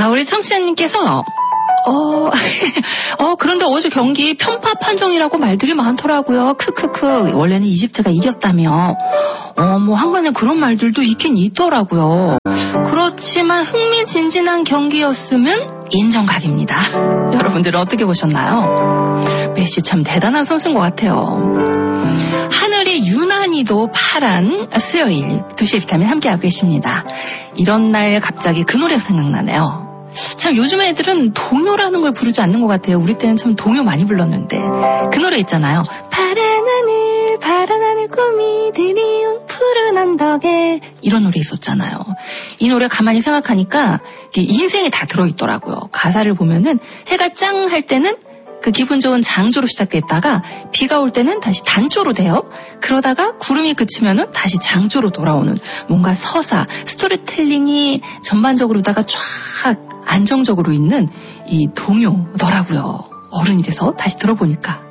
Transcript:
자, 우리 청취자님께서 그런데 어제 경기 편파 판정이라고 말들이 많더라고요. 크크크. 원래는 이집트가 이겼다며. 한간에 그런 말들도 있긴 있더라고요. 그렇지만 흥미진진한 경기였으면 인정각입니다. 여러분들은 어떻게 보셨나요? 메시 참 대단한 선수인 것 같아요. 하늘이 유난히도 파란 수요일 2시에 비타민 함께하고 계십니다. 이런 날 갑자기 그 노래가 생각나네요. 참 요즘 애들은 동요라는 걸 부르지 않는 것 같아요. 우리 때는 참 동요 많이 불렀는데 그 노래 있잖아요. 파란 하늘 꿈이 드리운 푸른 언덕에, 이런 노래 있었잖아요. 이 노래 가만히 생각하니까 인생에 다 들어있더라고요. 가사를 보면은 해가 짱 할 때는 그 기분 좋은 장조로 시작됐다가 비가 올 때는 다시 단조로 돼요. 그러다가 구름이 그치면은 다시 장조로 돌아오는 뭔가 서사, 스토리텔링이 전반적으로다가 쫙 안정적으로 있는 이 동요더라고요. 어른이 돼서 다시 들어보니까.